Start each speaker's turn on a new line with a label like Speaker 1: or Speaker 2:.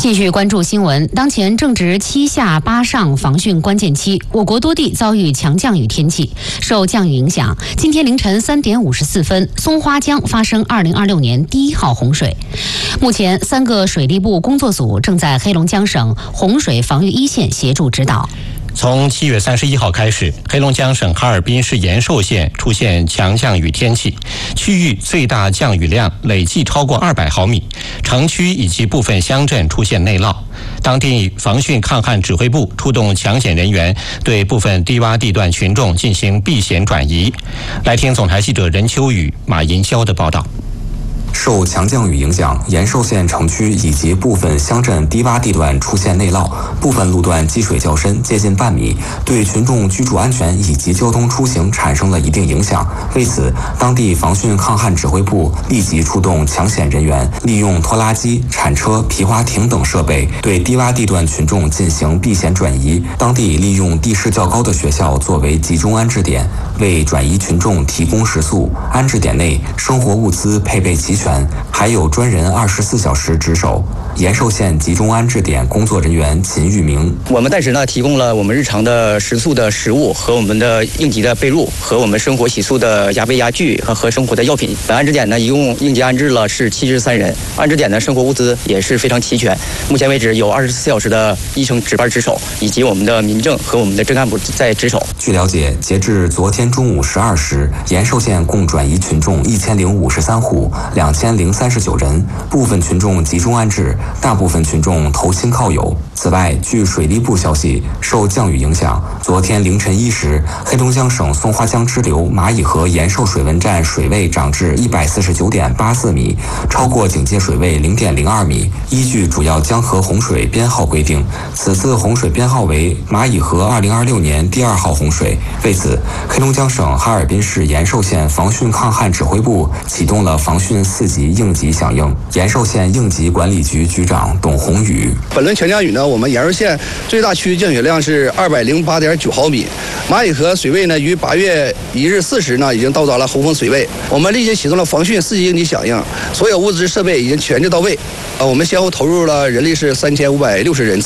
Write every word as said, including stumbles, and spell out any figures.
Speaker 1: 继续关注新闻，当前正值七下八上防汛关键期，我国多地遭遇强降雨天气。受降雨影响，今天凌晨三点五十四分，松花江发生二零二六年第一号洪水。目前，三个水利部工作组正在黑龙江省洪水防御一线协助指导。
Speaker 2: 从七月三十一号开始，黑龙江省哈尔滨市延寿县出现强降雨天气，区域最大降雨量累计超过二百毫米，城区以及部分乡镇出现内涝。当地防汛抗旱指挥部出动抢险人员，对部分低洼地段群众进行避险转移。来听总台记者任秋雨、马银霄的报道。
Speaker 3: 受强降雨影响，延寿县城区以及部分乡镇低洼地段出现内涝，部分路段积水较深，接近半米，对群众居住安全以及交通出行产生了一定影响。为此，当地防汛抗旱指挥部立即出动抢险人员，利用拖拉机、铲车、皮划艇等设备，对低洼地段群众进行避险转移。当地利用地势较高的学校作为集中安置点，为转移群众提供食宿。安置点内生活物资配备齐全，还有专人二十四小时值守。延寿县集中安置点工作人员秦玉明：
Speaker 4: 我们在时呢提供了我们日常的食宿的食物和我们的应急的被褥和我们生活洗漱的牙杯牙具和和生活的药品。本安置点呢一共应急安置了是七十三人，安置点的生活物资也是非常齐全。目前为止有二十四小时的医生值班值守，以及我们的民政和我们的镇干部在值守。
Speaker 3: 据了解，截至昨天中午十二时，延寿县共转移群众一千零五十三户，两千零三十九人，部分群众集中安置，大部分群众投亲靠友。此外，据水利部消息，受降雨影响，昨天凌晨一时，黑龙江省松花江支流蚂蚁河延寿水文站水位涨至一百四十九点八四米，超过警戒水位零点零二米。依据主要江河洪水编号规定，此次洪水编号为蚂蚁河二零二六年第二号洪水。为此，黑龙江省哈尔滨市延寿县防汛抗旱指挥部启动了防汛四级应急响应。延寿县应急管理局局长董宏宇：
Speaker 5: 本轮强降雨呢，我们延寿县最大区域降雨量是二百零八点九毫米，蚂蚁河水位呢于八月一日四时呢已经到达了洪峰水位。我们立即启动了防汛四级应急响应，所有物资设备已经全制到位。呃，我们先后投入了人力是三千五百六十人次。